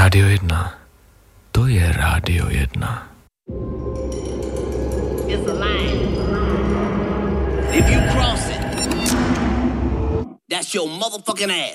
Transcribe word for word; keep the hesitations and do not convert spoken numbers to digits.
Rádio jedna. To je Rádio jedna. It's a line. If you cross it, that's your motherfucking ass.